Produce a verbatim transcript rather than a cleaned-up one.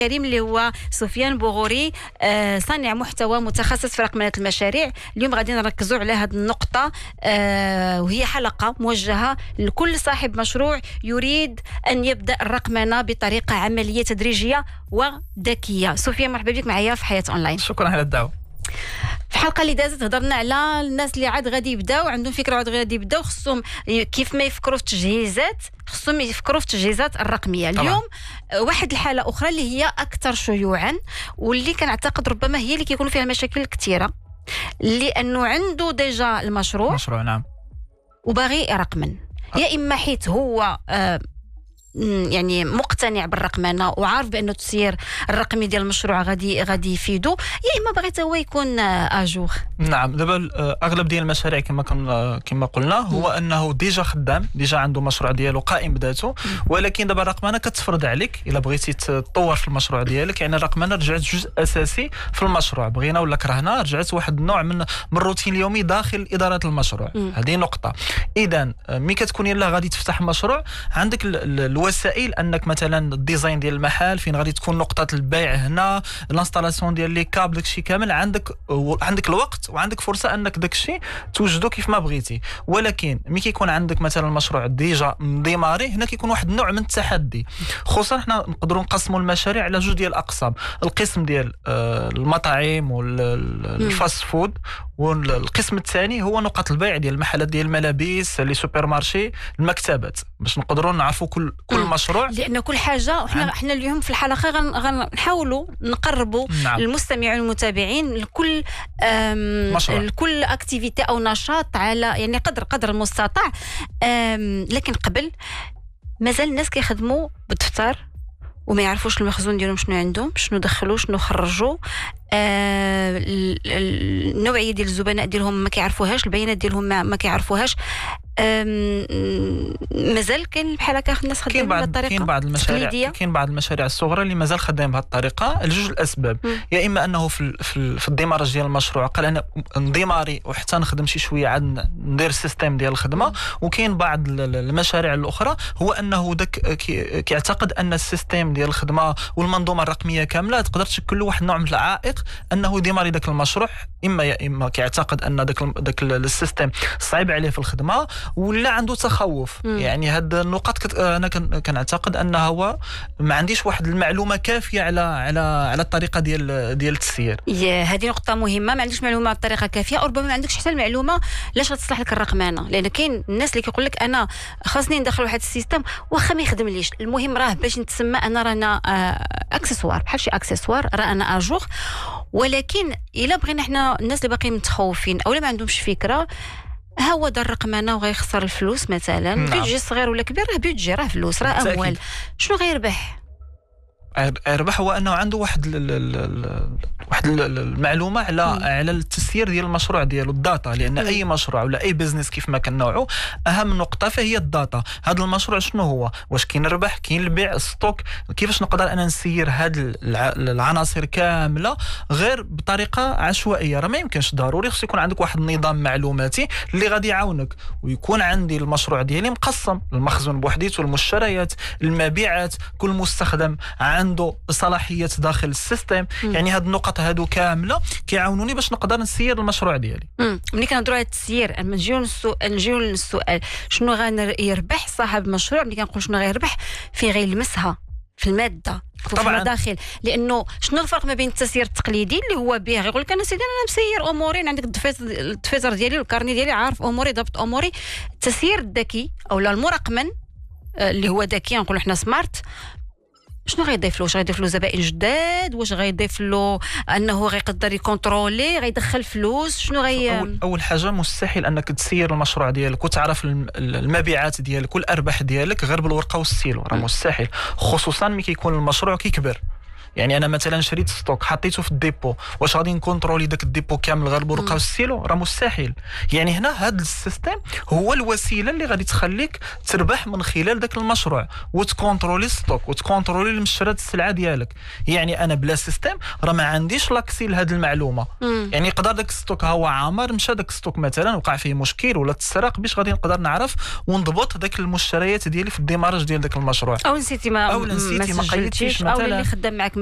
كريم اللي هو سفيان بوغوري، آه صانع محتوى متخصص في رقمنة المشاريع. اليوم غادي نركزوا على هذه النقطة، آه وهي حلقة موجهة لكل صاحب مشروع يريد أن يبدأ الرقمنة بطريقة عملية تدريجية وذكية. سفيان، مرحبا بك معايا في حياة أونلاين. شكرا على الدعوة. في الحلقه اللي دازت هضرنا على الناس اللي عاد غادي يبداو، عندهم فكره عاد غادي يبداو، خصهم كيف ما يفكروا في التجهيزات خصهم يفكروا في التجهيزات الرقميه. طبعا. اليوم واحد الحاله اخرى اللي هي اكثر شيوعا واللي كنعتقد ربما هي اللي كيكونوا فيها مشاكل كثيره، لانه عنده ديجا المشروع مشروع نعم وباغي يرقمن، يا اما حيت هو آه يعني مقتنع بالرقمنه وعارف بانه التسيير الرقمي ديال المشروع غادي غادي يفيدو، يا اما باغي هو يكون اجور. نعم، دابا اغلب ديال المشاريع كما كنا كما قلنا هو م. انه ديجا خدام، ديجا عنده مشروع ديالو قائم بذاته، ولكن دابا الرقمنه كتفرض عليك الا بغيتي تطور في المشروع ديالك. يعني الرقمنه رجعت جزء اساسي في المشروع، بغينا ولا كرهنا رجعت واحد النوع من من الروتين اليومي داخل اداره المشروع. هذه نقطه. اذا ملي كتكون يلاه غادي تفتح مشروع، عندك الوسائل انك مثلا الديزاين ديال المحل فين غادي تكون نقطه البيع، هنا الانستالاسيون ديال لي كابل داكشي كامل، عندك عندك الوقت وعندك فرصه انك داكشي توجدو كيف ما بغيتي. ولكن ملي كيكون عندك مثلا المشروع ديجا ديماري، هنا كيكون واحد النوع من التحدي. خصوصا حنا نقدروا نقسموا المشاريع على جوج ديال الاقسام، القسم ديال المطاعم والفاست فود، والقسم الثاني هو نقط البيع ديال المحلات ديال الملابس، لي سوبر مارشي، المكتبات، باش نقدروا نعرفوا كل كل مشروع. لان كل حاجه احنا احنا اليوم في الحلقه غنحاولوا نقربوا نعم. المستمعين والمتابعين لكل لكل اكتيفيتي او نشاط على يعني قدر قدر المستطاع. لكن قبل مازال الناس كيخدموا بالدفتر وما يعرفوش المخزون ديالهم شنو عندهم، شنو دخلوا شنو خرجوا، آه النوعيه ديال الزبناء ديالهم ما كيعرفوهاش، البيانات ديالهم ما, ما كيعرفوهاش. مازال كاين بحال هكا الناس خدامين بهذه الطريقه. كاين بعض المشاريع كاين بعض المشاريع الصغرى اللي مازال خدامين بهذه الطريقه لجوج الاسباب. م. يا اما انه في في, في الديمارج ديال المشروع قال انا نديماري وحتى نخدم شي شويه عاد ندير السيستيم ديال الخدمه. م. وكاين بعض المشاريع الاخرى هو انه داك كيعتقد ان السيستيم ديال الخدمه والمنظومه الرقميه كامله تقدر تشكل له واحد النوع من العائق انه يديماري داك المشروع. اما يا اما كيعتقد ان داك داك السيستيم صعيب عليه في الخدمه، ولا عنده تخوف. م. يعني هاد النقاط كت... انا كنعتقد ان هو ما عنديش واحد المعلومه كافيه على على على الطريقه ديال ديال التسيير. هذه نقطه مهمه، ما عندكش معلومه على الطريقه كافيه، او ربما ما عندكش حتى المعلومه لاش غتصلح لك الرقمنه. لان كاين الناس اللي كيقول لك انا خاصني ندخل واحد السيستم واخا ما يخدمليش، المهم راه باش نتسمى انا رانا آه اكسسوار، بحال شي اكسسوار، راه انا اجور. ولكن الا بغينا احنا الناس اللي باقيين متخوفين او ما عندهمش فكره، هو دار الرقمنه وغيخسر الفلوس مثلا، نعم. بيجي صغير ولا كبير راه بيجي راه فلوس راه اموال، شنو غيربح؟ الربح هو انه عنده واحد ال ال واحد المعلومه على م. على التسيير ديال المشروع ديالو، الداتا. لان م. اي مشروع ولا اي بزنس كيف ما كان نوعه، اهم نقطه فهي الداتا. هذا المشروع شنو هو، واش كاين الربح، كاين البيع، الستوك، كيفاش نقدر انا نسير هاد العناصر كامله غير بطريقه عشوائيه؟ راه ما يمكنش، ضروري خصو يكون عندك واحد النظام معلوماتي اللي غادي يعاونك، ويكون عندي المشروع ديالي مقسم، المخزون بوحديته، المشتريات، المبيعات، كل مستخدم عنده صلاحيات داخل السيستم. م. يعني هاد النقط هادو كامله كيعاونوني باش نقدر نسير المشروع ديالي. ملي كنهضروا على التسيير، نجيو للسؤال نجيو للسؤال شنو غيربح صاحب المشروع؟ ملي كنقول شنو غيربح، في غيلمسها في الماده في المداخل. لانه شنو الفرق ما بين التسيير التقليدي اللي هو به غيقول لك انا سيدي انا مسير اموري، عندك الدفاتر ديالي والكارني ديالي، عارف اموري ضبط اموري. التسيير الذكي او المرقمن اللي هو ذكي، نقولوا حنا سمارت، شنو غيضيف له؟ واش غيضيف له زبائن جداد؟ واش غيضيف له انه غيقدر يكونترولي، غيدخل فلوس؟ شنو غي اول, أول حاجه مستحيل انك تسير المشروع ديالك وتعرف المبيعات ديالك والارباح ديالك غير بالورقه والستيلو، راه مستحيل. خصوصا ملي كيكون المشروع كيكبر. يعني انا مثلا شريت ستوك حطيته في الديبو، واش غادي نكونترولي داك الديبو كامل غير بالورقه والستيلو؟ راه مستحيل. يعني هنا هذا السيستم هو الوسيله اللي غادي تخليك تربح من خلال داك المشروع وتكونترولي ستوك وتكونترولي المشتريات السلعه ديالك. يعني انا بلا سيستم راه ما عنديش لاكسي لهذه المعلومه. مم. يعني يقدر داك الستوك هو عامر، مشى داك الستوك مثلا وقع فيه مشكل ولا تسرق، باش غادي نقدر نعرف ونضبط داك المشتريات ديالي في الديمارج ديال داك المشروع. او نسيتي ما او نسيتي ما قيدتيش مثلا، او اللي خدام معك